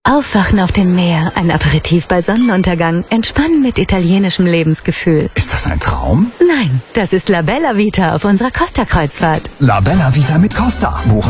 Aufwachen auf dem Meer, ein Aperitif bei Sonnenuntergang, entspannen mit italienischem Lebensgefühl. Ist das ein Traum? Nein, das ist La Bella Vita auf unserer Costa-Kreuzfahrt. La Bella Vita mit Costa. Buchen